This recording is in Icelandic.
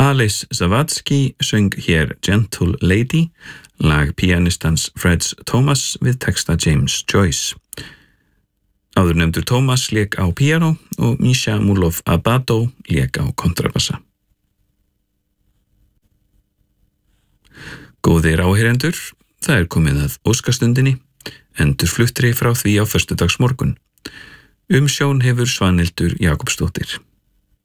Alice Zawadzki söng hér Gentle Lady, lag píanistans Freds Thomas við texta James Joyce. Áðurnefndur Thomas lék á píanó og Misha Mulov Abado lék á kontrabassa. Góðir áheyrendur, það komið að óskastundinni, endurfluttri frá því á föstudagsmorgun. Umsjón hefur Svanhildur Jakobsdóttir.